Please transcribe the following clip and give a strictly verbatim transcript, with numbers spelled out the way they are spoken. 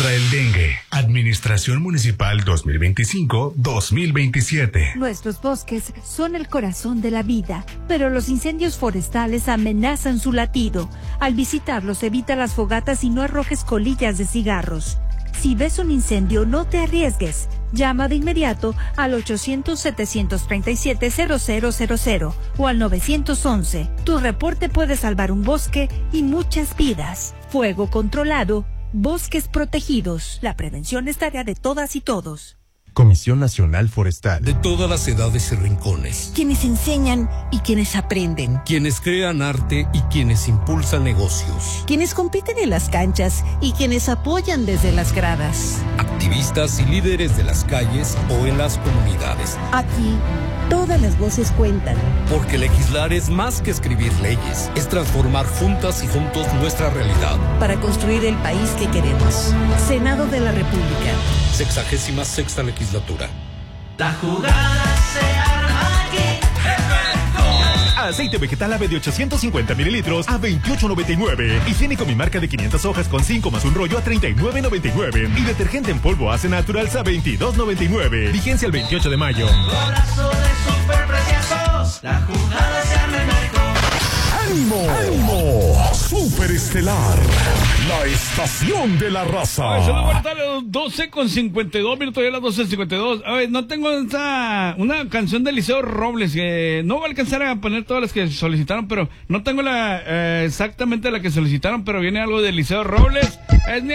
contra el dengue. Administración Municipal dos mil veinticinco dos mil veintisiete. Nuestros bosques son el corazón de la vida, pero los incendios forestales amenazan su latido. Al visitarlos, evita las fogatas y no arrojes colillas de cigarros. Si ves un incendio, no te arriesgues. Llama de inmediato al ochocientos, setecientos treinta y siete, cero cero cero cero o al nueve once. Tu reporte puede salvar un bosque y muchas vidas. Fuego controlado, bosques protegidos. La prevención es tarea de todas y todos. Comisión Nacional Forestal. De todas las edades y rincones. Quienes enseñan y quienes aprenden. Quienes crean arte y quienes impulsan negocios. Quienes compiten en las canchas y quienes apoyan desde las gradas. Activistas y líderes de las calles o en las comunidades. Aquí, todas las voces cuentan. Porque legislar es más que escribir leyes. Es transformar juntas y juntos nuestra realidad. Para construir el país que queremos. Senado de la República. Sexagésima sexta legislatura. La jugada se arma aquí. Aceite vegetal ave de ochocientos cincuenta mililitros a veintiocho noventa y nueve. Higiénico mi marca de quinientas hojas con cinco más un rollo a treinta y nueve noventa y nueve. Y detergente en polvo Ace Naturals a veintidós noventa y nueve. Vigencia el veintiocho de mayo. Golazo de superpreciosos. La jugada se arma mejor. ¡Ánimo! ¡Ánimo! Superestelar, la estación de la raza. Ay, solo buenas tardes, doce con cincuenta y dos minutos, ya las doce cincuenta y dos. A ver, no tengo esa, una canción de Eliseo Robles, que no voy a alcanzar a poner todas las que solicitaron, pero no tengo la eh, exactamente la que solicitaron, pero viene algo de Eliseo Robles. Es mi